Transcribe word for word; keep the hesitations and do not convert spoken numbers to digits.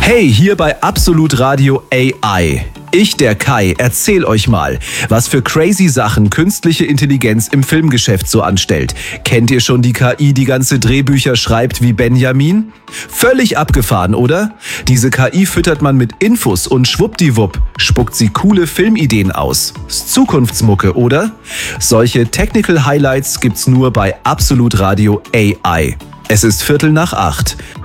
Hey, hier bei Absolut Radio A I. Ich, der Kai, erzähl euch mal, was für crazy Sachen künstliche Intelligenz im Filmgeschäft so anstellt. Kennt ihr schon die K I, die ganze Drehbücher schreibt wie Benjamin? Völlig abgefahren, oder? Diese K I füttert man mit Infos und schwuppdiwupp spuckt sie coole Filmideen aus. Ist Zukunftsmucke, oder? Solche Technical Highlights gibt's nur bei Absolut Radio A I. Es ist Viertel nach acht.